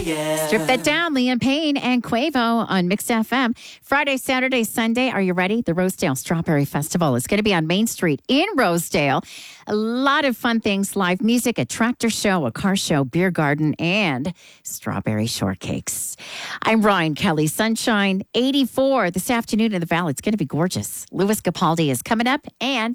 Strip That Down, Liam Payne and Quavo on Mix FM. Friday, Saturday, Sunday. Are you ready? The Rosedale Strawberry Festival is going to be on Main Street in Rosedale. A lot of fun things, live music, a tractor show, a car show, beer garden, and strawberry shortcakes. I'm Ryan Kelly. Sunshine 84 this afternoon in the Valley. It's going to be gorgeous. Louis Capaldi is coming up, and